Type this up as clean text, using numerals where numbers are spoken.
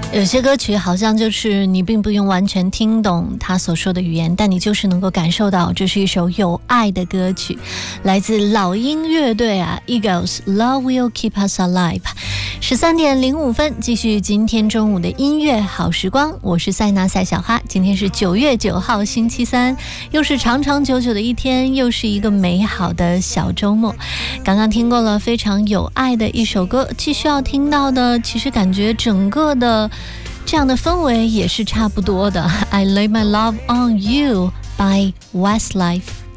有些歌曲好像就是你并不用完全听懂他所说的语言，但你就是能够感受到这是一首有爱的歌曲，来自老鹰乐队啊 Eagles Love Will Keep Us Alive。 13:05，继续今天中午的音乐好时光，我是塞纳赛小花。今天是9月9号星期三，又是长长久久的一天，又是一个美好的小周末。刚刚听过了非常有爱的一首歌，继续要听到的其实感觉整个的这样的氛围也是差不多的。I lay my love on you by Westlife。